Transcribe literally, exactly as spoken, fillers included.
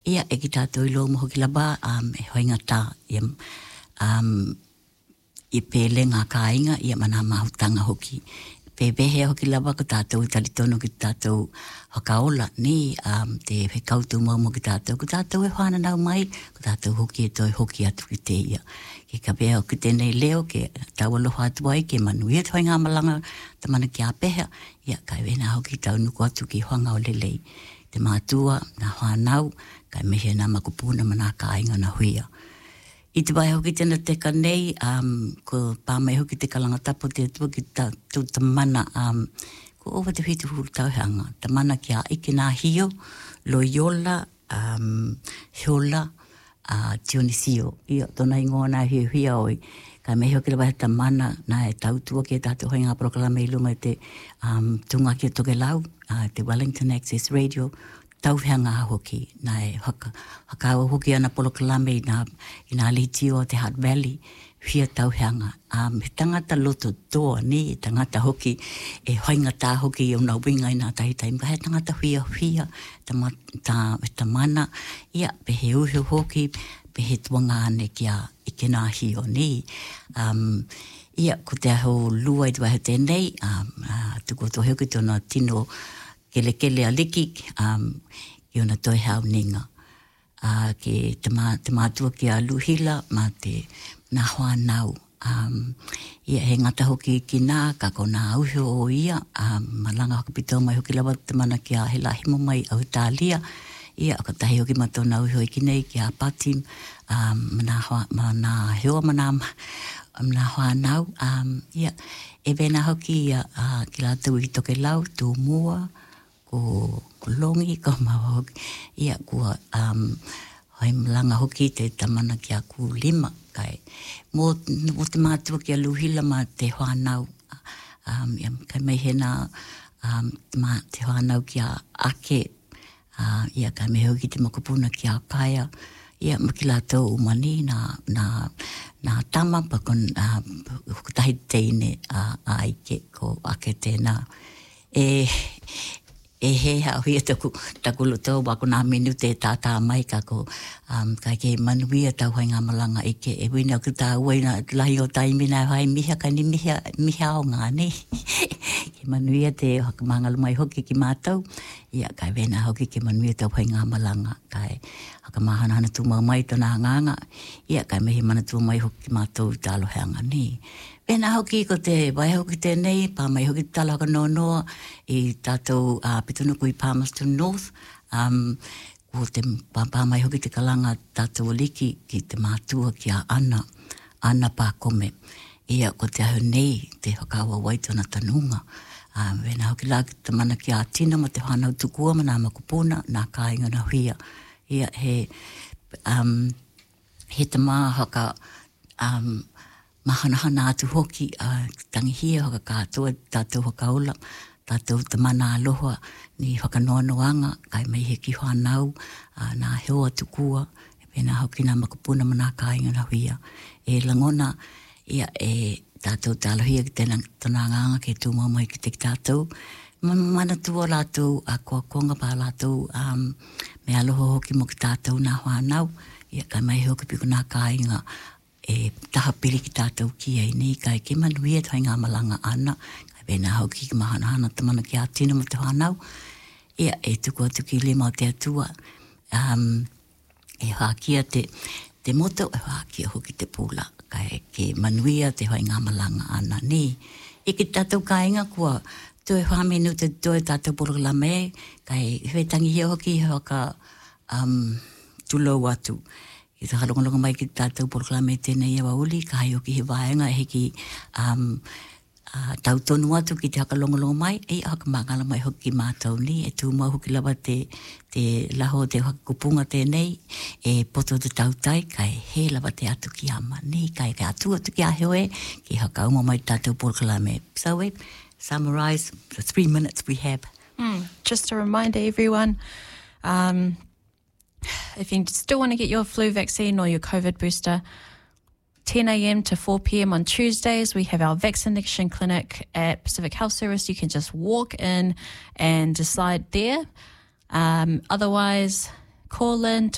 ia e ki tātou ilo mo hoki laba um, e hoinga tā ia um, i pele ngā kāinga ia mana mahutanga hoki. Pepehe hoki lava ko tātou i talitono ki tātou hakaola ni um, te whekautu mau mo ki tātou. Ko tātou e whāna nau mai, ko tātou hoki e toi hoki atu ki te ia. Ke ka pēha hoki tēnei leo, ke tau aloha atu ai, ke manuia toi ngā malanga, ta mana ki a peha, ia kai wena hoki tau nuku atu ki hoanga o lelei. Te mātua, nā whānau, kai mehe nā makupuna mana ka ainga na huia. I te bai hoki tēnā te ka nei, um, ko pāmai hoki te kalanga tapo te atua ki ta, tu ta mana, um, ko owa te whitu huru tauhanga, ta mana ki a ike nā hio, Loyola, um, Hiola, uh, Tionisio, ia tona ingoa nā hio hia oi, ka mehe hoki lawa ta mana, nā e tautua ki e tātou hoinga proklama i lunga te um, tunga ki o toke lau, uh, te Wellington Access Radio, tauhanga hoki, nā e haka, hakawa hoki ana polokalame i nā, i nā litio o te Hutt Valley, whia tauhanga. Um, he tangata loto toa ni, tangata hoki, e hoinga tā hoki o nā winga i nā tahitai, mga he tangata whia whia, ta, ta, ta mana, ia, pe he uhi hoki, pe he tuanga ane ki a ike nā hio ni. Um, ia, ko te aho lua i te wahe tēnei, um, uh, tuko to hoki tōna tino, kele kele aliki, um, i ona toi hau ninga. Uh, ke te, mā, te mātua ki a luhila, mā te nā whānau. Um, ia he ngata hoki ki nā, ka ko nā auhio o ia, um, malanga hoki pito mai hoki lawa te mana ki a he lahimo mai au tālia. Ia, ka tahi hoki mato nā auhio i ki nei, ki a patim, um, mana, mana heo, mana, mana whānau. Um, ia, e vena hoki ia, uh, ki lātou i toke lau, tū mua, ko, ko longi, ko mawa hoki, ia kua um, hoi mlanga hoki te tamana ki a ku lima, kai. Mō, mō te mātua ki a luhila ma te whānau, um, ia, kai mei hena um, ma, te whānau ki a ake, uh, ia kai mei hoki te makupuna ki a kaya, ia maki lātou umani nā, nā, nā tama, pakon uh, hukutahi teine a, a ike ko ake tēnā. E, e he hao hia taku, taku loto wako nā menu te tātā mai ka ko um, kai ke manuia tau hai ngā malanga ike e wina ku tā uai na lahi o taimi nā hai miha ka ni miha, miha o ngā ne ke manuia te hakamangalu mai hoki ki mātou ia kai wena hoki ke manuia tau hai ngā malanga kai hakamahana hana tu mau mai tona nganga ia kai mehi mana tu mai hoki ki mātou tā aloheanga ni. Pena hoki ko te vai hoki tēnei, pā mai hoki te tala haka nonoa i tātou uh, pitunuku i Palmerston North. Um, ko te pā, pā mai hoki te kalanga tātou oliki ki te mātua ki a Ana, Ana Pākome. Ia ko te ahu nei te hakawa waitona tanunga. Um, Pena hoki lā ki te mana ki a tina ma te whanau tukua ma nā makupuna, nā kāinga na huia. Ia he, um, he te mā haka... Um, mahanahana atu hoki uh, tangi hia haka kātua tātou hakaola, tātou te mana aloha ni whakanoanoanga, kai mai he ki whanau, uh, nā heo atu kua, e pēnā hoki nā makupuna mana kāinga na huia. E langona, ia e tātou tālohia ki tēnā tana nganga ke tū mamai ki te tātou, mana tua lātou a kua konga pā lātou um, me aloha hoki mo ki tātou nā whanau, ia kai mai hoki piko nā kāinga, e taha pili ki tātou ki ei nei, kai ke manuia tai ngā malanga ana, kai pēnā hoki ki mahanahana tamana ki a tina mo te whanau, ia e tuku atu ki lima o te atua, um, e hākia te, te moto, e hākia hoki te pūla, kai ke manuia te hoi ngā malanga ana ni. E ki tātou kāinga kua, tue whamenu te toe tātou porokala me, kai whetangi hea hoki haka um, tulau atu. I te harongalonga mai ki tātou porklame tēnei awa uli, ka hai o ki he waenga e heki um, uh, tau tonu atu ki te hakalongalonga mai, e haka mangala mai hoki mātou ni, e tū mau hoki lawa te, te laho te hakakupunga tēnei, e poto te tautai, kai he lawa te atu ki ama ni, kai ke atu atu ki aheoe, ki haka uma mai tātou porklame. So we summarise the three minutes we have. Mm, just a reminder, everyone, um, if you still want to get your flu vaccine or your COVID booster, ten a.m. to four p.m. on Tuesdays, we have our vaccination clinic at Pacific Health Service. You can just walk in and decide there. Um, otherwise, call in to